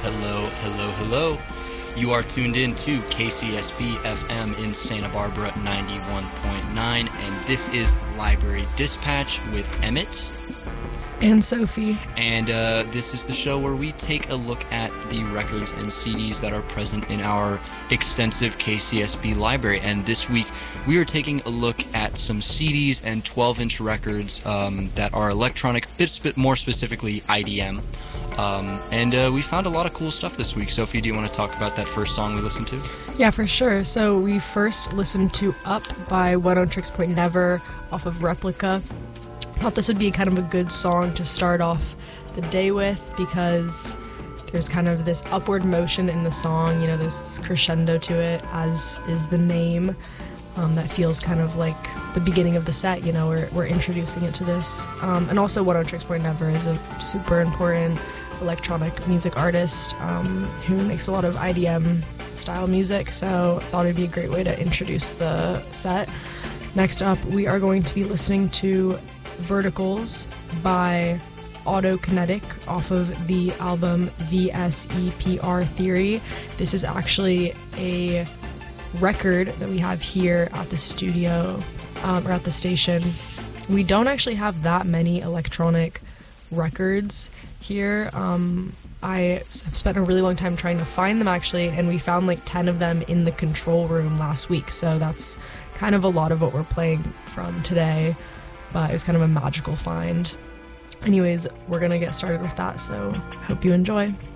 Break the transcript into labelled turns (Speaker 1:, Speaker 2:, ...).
Speaker 1: Hello. You are tuned in to KCSB FM in Santa Barbara 91.9, and this is Library Dispatch with Emmett.
Speaker 2: And Sophie.
Speaker 1: And this is the show where we take a look at the records and CDs that are present in our extensive KCSB library. And this week, we are taking a look at some CDs and 12-inch records that are electronic, bit more specifically IDM. And we found a lot of cool stuff this week. Sophie, do you want to talk about that first song we listened to?
Speaker 2: Yeah, for sure. So we first listened to Up by One On Tricks Point Never off of Replica. Thought this would be kind of a good song to start off the day with because there's kind of this upward motion in the song, there's this crescendo to it, as is the name. That feels kind of like the beginning of the set, we're introducing it to this. And also One On Tricks Point Never is a super important electronic music artist who makes a lot of IDM style music, so I thought it'd be a great way to introduce the set. Next up, we are going to be listening to Verticals by Autokinetic off of the album VSEPR Theory. This is actually a record that we have here at the studio, or at the station. We don't actually have that many electronic records here. I have spent a really long time trying to find them actually, and we found like 10 of them in the control room last week, so that's kind of a lot of what we're playing from today. But it was kind of a magical find. Anyways, we're gonna get started with that, so hope you enjoy.